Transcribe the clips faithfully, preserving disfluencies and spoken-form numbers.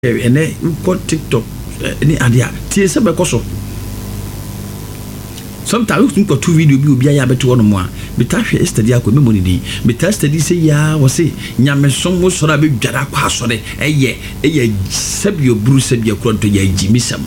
ene ko TikTok ni adia tie se be koso sometimes you go two video bi obi aya beto no mo a beta hwe study akọ me money di beta study say ya wo say nyamesom wo sora be dwara kwa asore eye eye sabio bru sabia kronto ya jimisam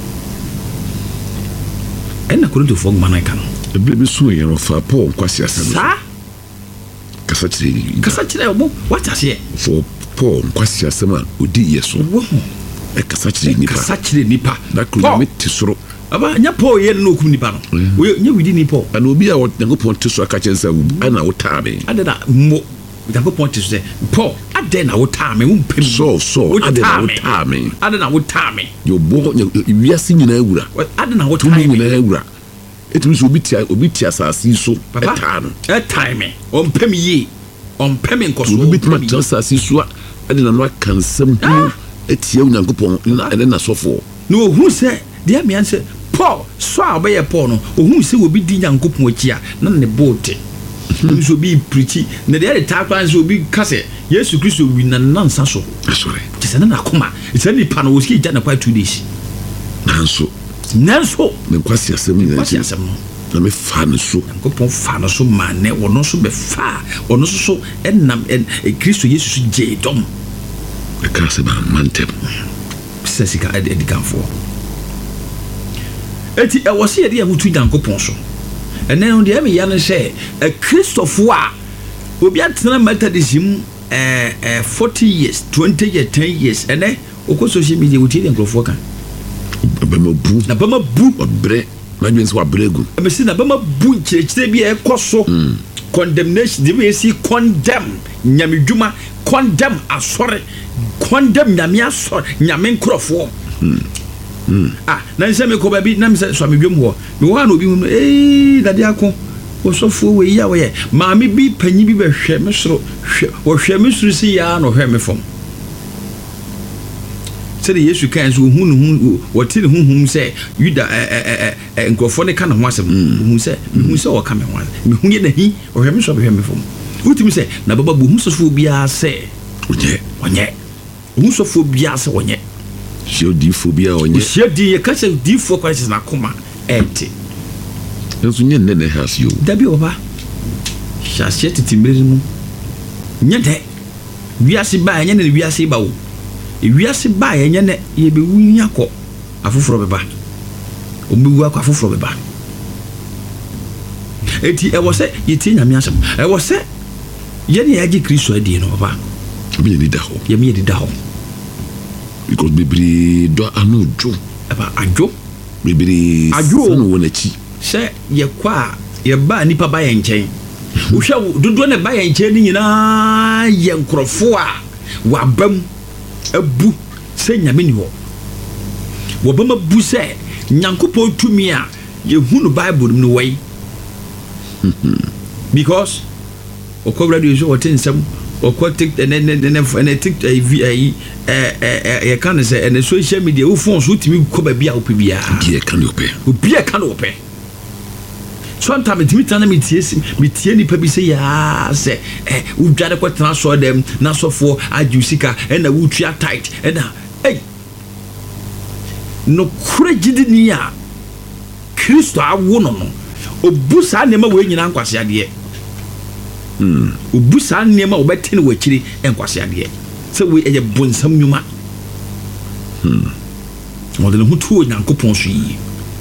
ena kronto fo ngman kan e be so ye no fa Paul kwasi asem sa kasa chire kasa chire obo what ase for Paul kwasi asem a odi yeso wo e kasa chire nipa kasa chire nipa da kro me tisoro aba nya Paul ye no kum nipa no we nya widi ni Paul ana obi a Nyankopon tisoro aka chensa wu ana wo taame adena mo Nyankopon tisoro Paul adena wo taame wo mpem so so adena wo taame adena wo taame yo bo wiase nyina awura adena wo taame nyina awura etumi so obi tia obi tia asase so eta no e time o mpem yi o mpem nkoso obi bitma tia asase so adena no akansam hu etia Nyankopon na na sofo no hu se dia me anse Paul so abaye Paul no ohun se obi di Nyankopon achi a na ne bote so bi preach na dey ta kwan so obi kase Yesu Kristo wi na nansa so sorry tse na nakoma tse ni pa no wo ski jana kwa two days nanso nanso me kwasi asem ni kwasi asem no na me fa no so Nyankopon fa no so mane wono so be fa wono so so enam en Kristo Yesu so je dom e ka se ba mantem sesika edikanfo eti e wose ye de ahutu Nyankopon so ene no de me ya no hye e Christopher a obi atena methodism eh eh forty years twenty years ten years ene okọ social media wuti de nkrofo kan bama bu na bama bu obre na dwen so abregu e se na bama bu nkyerechire bi e koso condemnation de we see condemn nyamedwuma condemn asore condemn nyame asore nyame nkrofo Mm. ah na nse me ko ba bi na me so amedwom ho me wa na obi hu eh dade akọ wo sofo we ya we ma me bi panyi bi be hwe me soro hwe wo hwe me soro si ya no hwe me fom se de Yesu kan so hu no hu wo ti ne hu hu se yuda eh eh nkofo ne kan ho asem hu se hu se wo ka me ho me hu ye na hi wo hwe me so be hwe me fom utimi se na baba bu hu sofo bi a se onye onye hu sofo bi a se onye Shio di phobia onye. Shio di ye kache di fo kwache na koma ente. Enso nye nene has yo. Dabi oba. Shashe titimiri mu. Nye de. Wiase ba nye ne wiase ba wo. E wiase ba nye ne ye be wunya ko afoforo beba. Omewu akọ afoforo beba. Eti e wo se ye ti nyame asem. E wo se ye ne yaji Kristo adi no baba. Bi ni da ho. Ye mi di da ho. Because bibiri do anu jo aba ajo bibiri sanu wona chi se ye kwa ye ba nipa ba ye nchen wo hwe dodo ne ba ye nchen ni nyina ye nkrofo a wabam abu se nyame ni ho wo bama bu se Nyankopon tumi a ye hu no Bible no way because okobra de jo wotinsam okwa tik ne ne ne ne tik eh eh eh kan say and social media wo phone so timi ko ba bia ope bia die kan ope obi e kan ope sometimes timi tana me tie me tie ni pa bi say ya say eh wo dware ko tana so dem na sofo ajusika e na wo tua tight e na eh no kurejidi ni a Kristo awo no no obu sa ne ma we nyina nkwase ade Mm. Obu sa nneema obetene wakiri enkwase ade se we eye bonsam nyuma hmm modele hutu Nyankopon so yi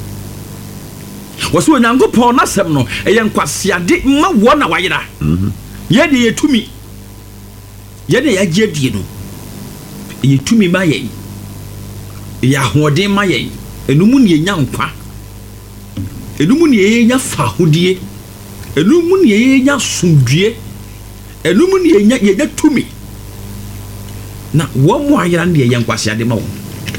waso Nyankopon na sem no eye nkwase ade ma wo na wayira mhm ye de yetumi ye de yagie die no ye tumi ma ye ya hoden ma ye enumu ne nya nkwa enumu ne nya fahodie enumu ne yenya sundue enumu ne yenya yenya tumi na wo mo ayira ne yenya nkwase ade ma wo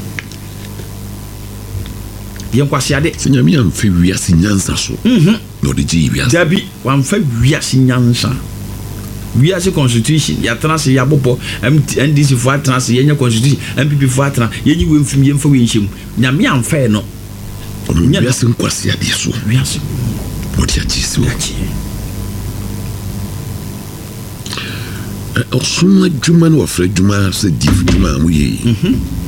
yen kwase ade sinyami amfe wiase nyansa so mhm no de ji wiase dabi wamfa wiase nyansa wiase constitution ya transe ya bobo N D C fo transe yenya constitution M P P fo transe yenyi wemfim yemfa wenhyem nyame amfa no wiase nkwase ade so wiase What ya Jesus? ɔsom adwuma no wɔfrɛ adwuma sɛ dif dwuma a moyɛ yi